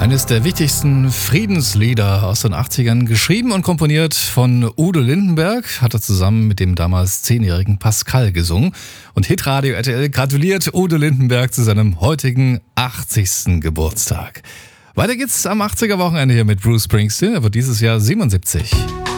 Eines der wichtigsten Friedenslieder aus den 80ern, geschrieben und komponiert von Udo Lindenberg, hat er zusammen mit dem damals 10-jährigen Pascal gesungen. Und Hitradio RTL gratuliert Udo Lindenberg zu seinem heutigen 80. Geburtstag. Weiter geht's am 80er-Wochenende hier mit Bruce Springsteen. Er wird dieses Jahr 77.